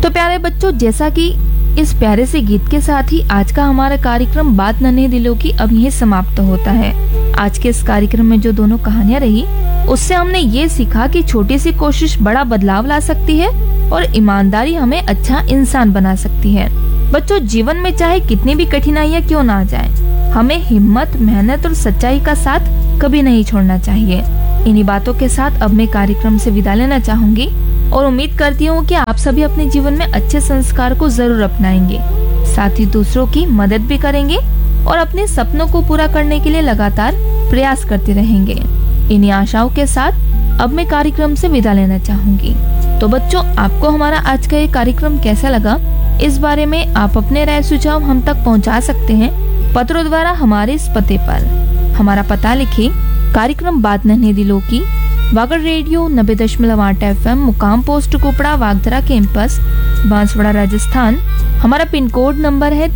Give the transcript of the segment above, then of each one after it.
तो प्यारे बच्चों, जैसा कि इस प्यारे से गीत के साथ ही आज का हमारा कार्यक्रम बात नन्हे दिलों की अब यही समाप्त होता है। आज के इस कार्यक्रम में जो दोनों कहानियां रही, उससे हमने ये सीखा कि छोटी सी कोशिश बड़ा बदलाव ला सकती है और ईमानदारी हमें अच्छा इंसान बना सकती है। बच्चों, जीवन में चाहे कितनी भी कठिनाइयां क्यों ना आ जाए, हमें हिम्मत, मेहनत और सच्चाई का साथ कभी नहीं छोड़ना चाहिए। इन्हीं बातों के साथ अब मैं कार्यक्रम से विदा लेना चाहूंगी और उम्मीद करती हूँ कि आप सभी अपने जीवन में अच्छे संस्कार को जरूर अपनाएंगे, साथ ही दूसरों की मदद भी करेंगे और अपने सपनों को पूरा करने के लिए लगातार प्रयास करते रहेंगे। इन्हीं आशाओं के साथ अब मैं कार्यक्रम से विदा लेना चाहूंगी। तो बच्चों, आपको हमारा आज का ये कार्यक्रम कैसा लगा, इस बारे में आप अपने राय सुझाव हम तक पहुंचा सकते हैं पत्रों द्वारा हमारे इस पते पर। हमारा पता लिखिए, कार्यक्रम बात नन्हे दिलों की, वागड़ रेडियो 90.8 FM, मुकाम पोस्ट कुपड़ा, वागधरा कैंपस, बांसवाड़ा, राजस्थान। हमारा पिन कोड नंबर है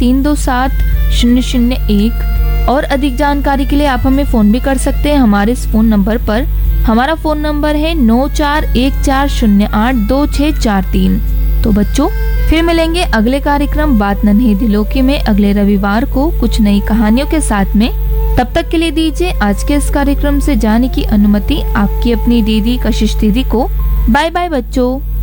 327001 और अधिक जानकारी के लिए आप हमें फोन भी कर सकते हैं हमारे इस फोन नंबर पर। हमारा फोन नंबर है 9414082643। तो बच्चों, फिर मिलेंगे अगले कार्यक्रम बात नन्हे दिलों की में अगले रविवार को कुछ नई कहानियों के साथ में। तब तक के लिए दीजिए आज के इस कार्यक्रम से जाने की अनुमति आपकी अपनी दीदी कशिश दीदी को। बाय बाय बच्चों।